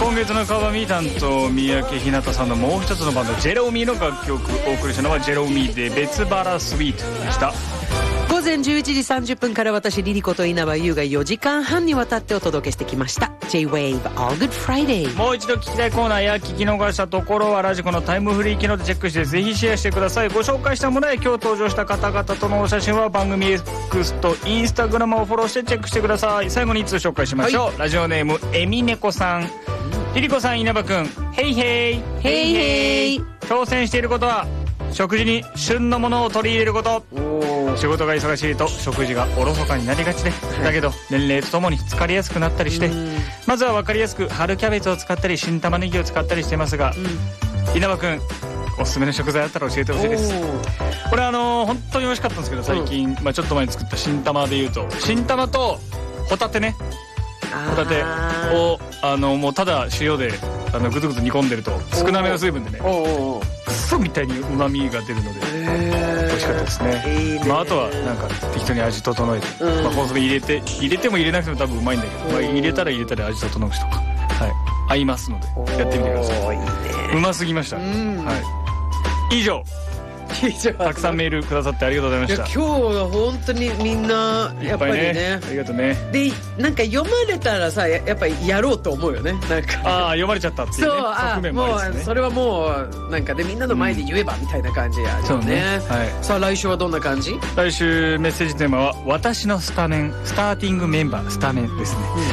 今月のカバーミー担当三宅ひなたさんのもう一つのバンドジェロミーの楽曲お送りしたのはジェロミーで別腹スイートでした。 午前11時30分から私リリコと稲葉優が4時間半にわたってお届けしてきました J-Wave All Good Friday。 もう一度聞きたいコーナーや聞き逃したところはラジコのタイムフリー機能でチェックしてぜひシェアしてください。ご紹介したものや今日登場した方々とのお写真は番組 X と Instagram をフォローしてチェックしてください。最後に1通紹介しましょう、はい、ラジオネームえみねこさん。リリコさん、稲葉くん、ヘイヘイヘイヘイ。 挑戦していることは食事に旬のものを取り入れること。仕事が忙しいと食事がおろそかになりがちで、だけど年齢とともに疲れやすくなったりして、まずは分かりやすく春キャベツを使ったり新玉ねぎを使ったりしていますが、稲葉くんおすすめの食材あったら教えてほしいです。これ本当に美味しかったんですけど最近、ちょっと前に作った新玉でいうと新玉とホタテね、ホタテをもうただ塩でぐつぐつ煮込んでると少なめの水分でねクソみたいに旨味が出るので美味しかったですね。いいね。あとはなんか適当に味整えて、コンソメ入れても入れなくても多分うまいんだけど、入れたら入れたら味整うしとか、はい、合いますのでやってみてください。いいね。うますぎました。はい。以上たくさんメールくださってありがとうございました。 今日は本当にみんなやっぱり ねありがとうね。でなんか読まれたらさやっぱりやろうと思うよね。なんか読まれちゃったっていうね。 そうもうそれはもうなんかでみんなの前で言えばみたいな感じやね。そうね。さあ来週はどんな感じ？ 来週メッセージテーマは私のスターティングメンバースタメンですね。